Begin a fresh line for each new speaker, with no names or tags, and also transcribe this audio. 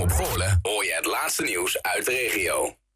op Goorlen hoor je het laatste nieuws uit de regio.